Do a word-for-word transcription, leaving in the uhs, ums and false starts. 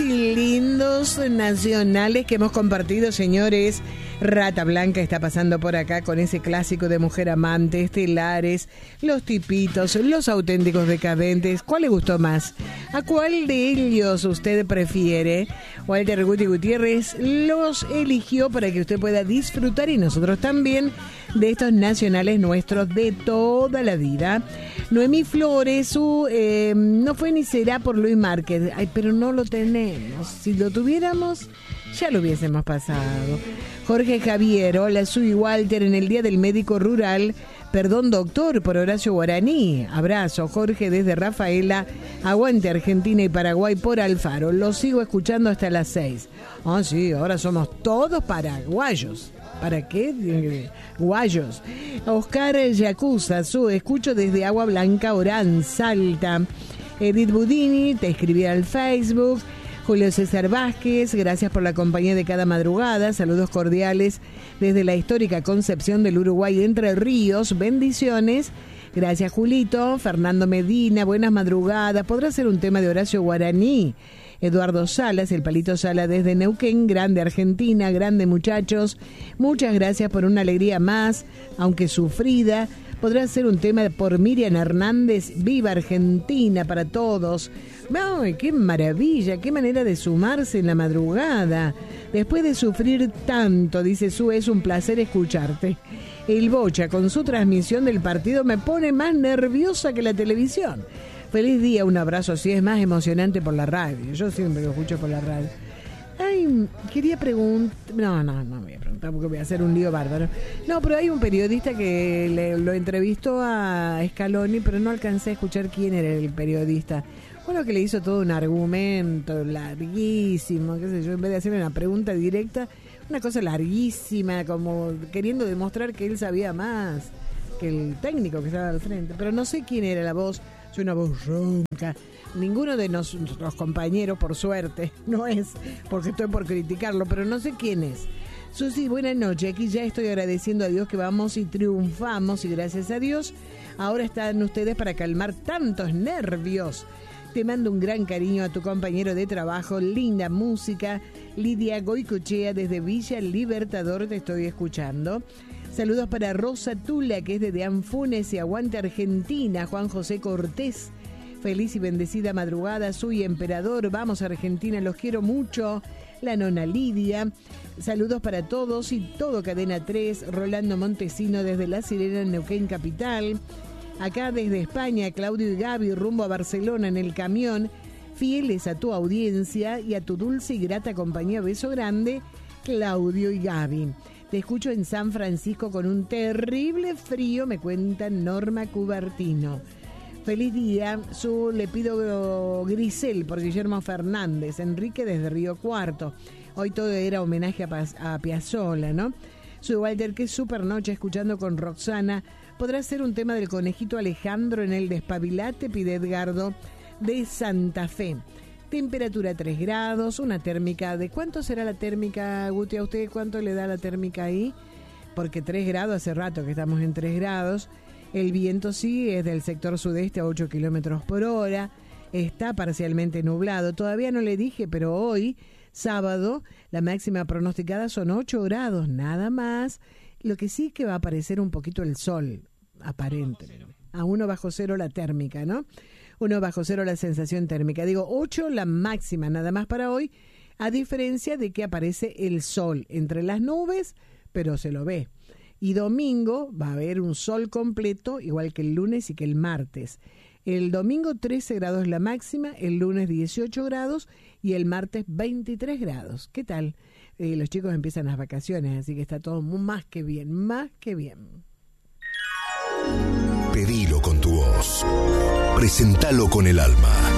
lindos nacionales que hemos compartido, señores. Rata Blanca está pasando por acá con ese clásico de Mujer Amante, Estelares, Los Tipitos, Los Auténticos Decadentes. ¿Cuál le gustó más? ¿A cuál de ellos usted prefiere? Walter Guti Gutiérrez los eligió para que usted pueda disfrutar, y nosotros también, de estos nacionales nuestros de toda la vida. Noemí Flores, su eh, no fue ni será por Luis Márquez. Ay, pero no lo tenemos. Si lo tuviéramos, ya lo hubiésemos pasado. Jorge Javier, hola, soy Walter, en el Día del Médico Rural. Perdón, doctor, por Horacio Guaraní. Abrazo, Jorge, desde Rafaela. Aguante Argentina y Paraguay por Alfaro. Lo sigo escuchando hasta las seis. Ah, sí, ahora somos todos paraguayos. ¿Para qué? Guayos. Oscar Yacuza, su escucho desde Agua Blanca, Orán, Salta. Edith Budini, te escribí al Facebook. Julio César Vázquez, gracias por la compañía de cada madrugada. Saludos cordiales desde la histórica Concepción del Uruguay, Entre Ríos. Bendiciones. Gracias, Julito. Fernando Medina, buenas madrugadas. ¿Podrá ser un tema de Horacio Guaraní? Eduardo Salas, el Palito Sala desde Neuquén, grande Argentina, grande muchachos. Muchas gracias por una alegría más, aunque sufrida. Podrá ser un tema por Miriam Hernández, viva Argentina para todos. ¡Ay, qué maravilla! ¡Qué manera de sumarse en la madrugada! Después de sufrir tanto, dice Su, es un placer escucharte. El Bocha, con su transmisión del partido, me pone más nerviosa que la televisión. Feliz día, un abrazo, así es más emocionante por la radio. Yo siempre lo escucho por la radio. Ay, quería preguntar... No, no, no voy a preguntar porque voy a hacer un lío bárbaro. No, pero hay un periodista que le, lo entrevistó a Scaloni, pero no alcancé a escuchar quién era el periodista. Bueno, que le hizo todo un argumento larguísimo, qué sé yo, en vez de hacerle una pregunta directa, una cosa larguísima, como queriendo demostrar que él sabía más que el técnico que estaba al frente. Pero no sé quién era la voz, soy una voz ronca. Ninguno de nuestros compañeros, por suerte, no es, porque estoy por criticarlo, pero no sé quién es. Susi, buenas noches. Aquí ya estoy agradeciendo a Dios que vamos y triunfamos, y gracias a Dios, ahora están ustedes para calmar tantos nervios. Te mando un gran cariño a tu compañero de trabajo, linda música. Lidia Goicochea desde Villa Libertador, te estoy escuchando. Saludos para Rosa Tula, que es de Anfunes y aguante Argentina. Juan José Cortés, feliz y bendecida madrugada, soy emperador, vamos Argentina, los quiero mucho. La nona Lidia, saludos para todos y todo Cadena tres. Rolando Montesino desde La Sirena, Neuquén Capital. Acá desde España, Claudio y Gaby, rumbo a Barcelona en el camión, fieles a tu audiencia y a tu dulce y grata compañía. Beso grande, Claudio y Gaby. Te escucho en San Francisco con un terrible frío, me cuenta Norma Cubertino. Feliz día, su le pido Grisel por Guillermo Fernández. Enrique desde Río Cuarto. Hoy todo era homenaje a, a Piazzolla, ¿no? Soy Walter, qué super noche escuchando con Roxana. ¿Podrá ser un tema del conejito Alejandro en el Despabilate? Pide Edgardo de Santa Fe. Temperatura tres grados, una térmica. ¿De cuánto será la térmica, Guti? ¿A usted cuánto le da la térmica ahí? Porque tres grados, hace rato que estamos en tres grados. El viento sí es del sector sudeste a ocho kilómetros por hora. Está parcialmente nublado. Todavía no le dije, pero hoy, sábado, la máxima pronosticada son ocho grados, nada más. Lo que sí que va a aparecer un poquito el sol, aparentemente. A uno bajo cero la térmica, ¿no? Uno bajo cero la sensación térmica. Digo, ocho la máxima, nada más para hoy, a diferencia de que aparece el sol entre las nubes, pero se lo ve. Y domingo va a haber un sol completo, igual que el lunes y que el martes. El domingo trece grados la máxima, el lunes dieciocho grados y el martes veintitrés grados. ¿Qué tal? Eh, los chicos empiezan las vacaciones, así que está todo más que bien, más que bien. Pedilo con tu voz. Presentalo con el alma.